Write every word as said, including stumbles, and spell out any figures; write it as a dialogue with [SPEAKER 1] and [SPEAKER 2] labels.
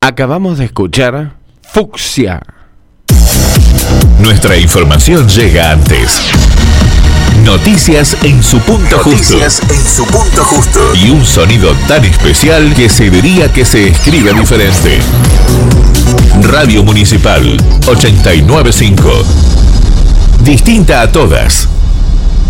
[SPEAKER 1] Acabamos de escuchar Fucsia.
[SPEAKER 2] Nuestra información llega antes. Noticias en su punto
[SPEAKER 3] Noticias
[SPEAKER 2] justo.
[SPEAKER 3] en su punto justo.
[SPEAKER 2] Y un sonido tan especial que se diría que se escribe diferente. Radio Municipal ochenta y nueve punto cinco. Distinta a todas.